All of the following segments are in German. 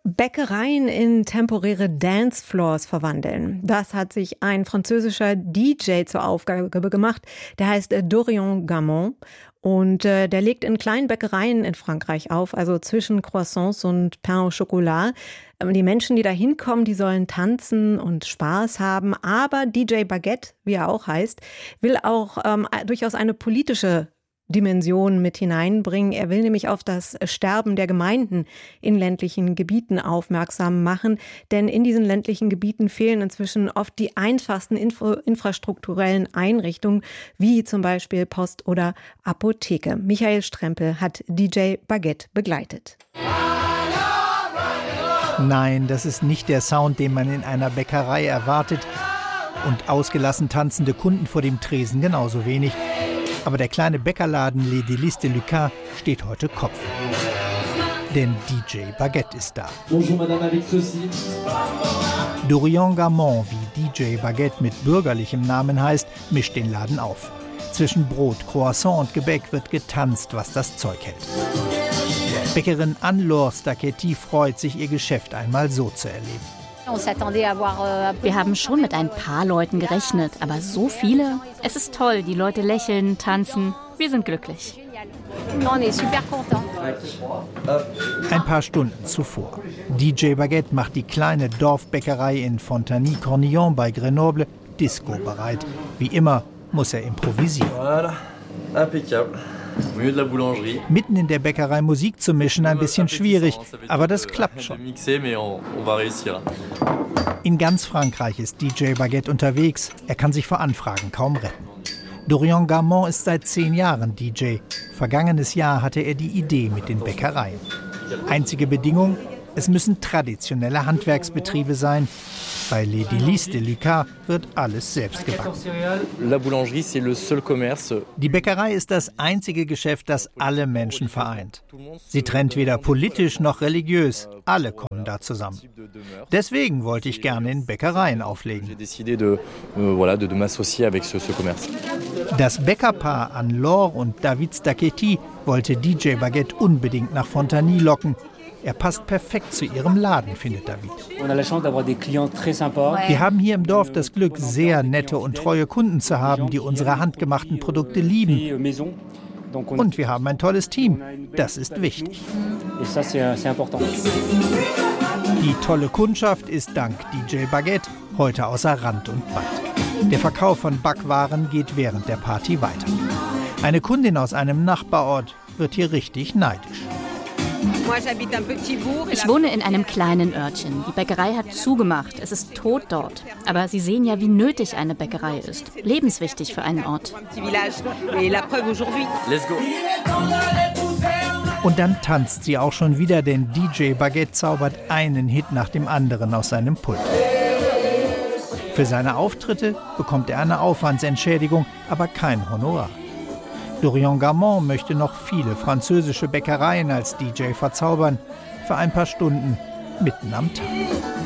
Bäckereien in temporäre Dancefloors verwandeln. Das hat sich ein französischer DJ zur Aufgabe gemacht. Der heißt Dorian Gamon. Und der legt in kleinen Bäckereien in Frankreich auf, also zwischen Croissants und Pain au Chocolat. Die Menschen, die da hinkommen, die sollen tanzen und Spaß haben. Aber DJ Baguette, wie er auch heißt, will auch durchaus eine politische Dimension mit hineinbringen. Er will nämlich auf das Sterben der Gemeinden in ländlichen Gebieten aufmerksam machen, denn in diesen ländlichen Gebieten fehlen inzwischen oft die einfachsten infrastrukturellen Einrichtungen, wie zum Beispiel Post oder Apotheke. Michael Strempel hat DJ Baguette begleitet. Nein, das ist nicht der Sound, den man in einer Bäckerei erwartet. Und ausgelassen tanzende Kunden vor dem Tresen genauso wenig. Aber der kleine Bäckerladen Les Délices de Lucas steht heute Kopf. Denn DJ Baguette ist da. Bonjour, Madame, avec ceci. Dorian Gamon, wie DJ Baguette mit bürgerlichem Namen heißt, mischt den Laden auf. Zwischen Brot, Croissant und Gebäck wird getanzt, was das Zeug hält. Bäckerin Anne-Laure Stachetti freut sich, ihr Geschäft einmal so zu erleben. Wir haben schon mit ein paar Leuten gerechnet, aber so viele? Es ist toll, die Leute lächeln, tanzen. Wir sind glücklich. Ein paar Stunden zuvor. DJ Baguette macht die kleine Dorfbäckerei in Fontaine-Cornillon bei Grenoble disco-bereit. Wie immer muss er improvisieren. Voilà, impeccable. Mitten in der Bäckerei Musik zu mischen, ein bisschen schwierig, aber das klappt schon. In ganz Frankreich ist DJ Baguette unterwegs. Er kann sich vor Anfragen kaum retten. Dorian Gamon ist seit 10 Jahren DJ. Vergangenes Jahr hatte er die Idee mit den Bäckereien. Einzige Bedingung: es müssen traditionelle Handwerksbetriebe sein. Bei Les Délices de Lucas wird alles selbst gebacken. Die Bäckerei ist das einzige Geschäft, das alle Menschen vereint. Sie trennt weder politisch noch religiös. Alle kommen da zusammen. Deswegen wollte ich gerne in Bäckereien auflegen. Das Bäckerpaar Anne-Laure und David Stachetti wollte DJ Baguette unbedingt nach Fontaine locken. Er passt perfekt zu ihrem Laden, findet David. Wir haben hier im Dorf das Glück, sehr nette und treue Kunden zu haben, die unsere handgemachten Produkte lieben. Und wir haben ein tolles Team. Das ist wichtig. Die tolle Kundschaft ist dank DJ Baguette heute außer Rand und Band. Der Verkauf von Backwaren geht während der Party weiter. Eine Kundin aus einem Nachbarort wird hier richtig neidisch. Ich wohne in einem kleinen Örtchen. Die Bäckerei hat zugemacht. Es ist tot dort. Aber Sie sehen ja, wie nötig eine Bäckerei ist. Lebenswichtig für einen Ort. Let's go. Und dann tanzt sie auch schon wieder, denn DJ Baguette zaubert einen Hit nach dem anderen aus seinem Pult. Für seine Auftritte bekommt er eine Aufwandsentschädigung, aber kein Honorar. Dorian Gamon möchte noch viele französische Bäckereien als DJ verzaubern, für ein paar Stunden mitten am Tag.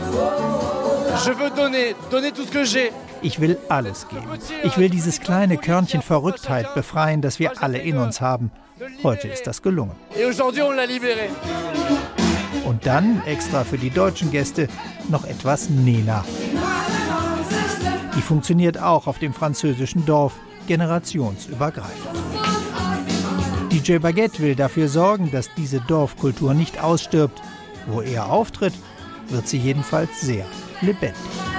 Ich will alles geben. Ich will dieses kleine Körnchen Verrücktheit befreien, das wir alle in uns haben. Heute ist das gelungen. Und dann, extra für die deutschen Gäste, noch etwas Nena. Die funktioniert auch auf dem französischen Dorf, generationsübergreifend. DJ Baguette will dafür sorgen, dass diese Dorfkultur nicht ausstirbt. Wo er auftritt, wird sie jedenfalls sehr lebendig.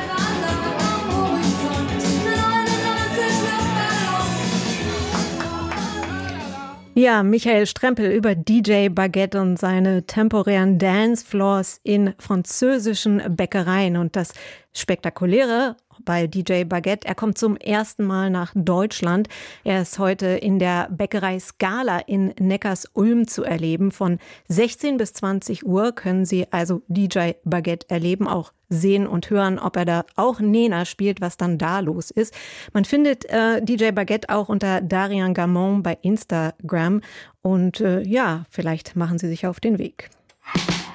Ja, Michael Strempel über DJ Baguette und seine temporären Dancefloors in französischen Bäckereien. Und das Spektakuläre bei DJ Baguette: er kommt zum ersten Mal nach Deutschland. Er ist heute in der Bäckerei Scala in Neckarsulm zu erleben. Von 16 bis 20 Uhr können Sie also DJ Baguette erleben, auch sehen und hören, ob er da auch Nena spielt, was dann da los ist. Man findet DJ Baguette auch unter Dorian Gamon bei Instagram. Und ja, vielleicht machen Sie sich auf den Weg.